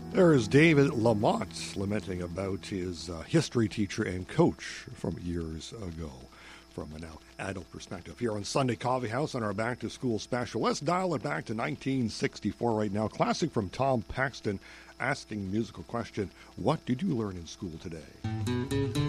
There is David Lamont lamenting about his history teacher and coach from years ago from an adult perspective. Here on Sunday Coffee House on our Back to School special, let's dial it back to 1964 right now. Classic from Tom Paxton asking musical question, what did you learn in school today?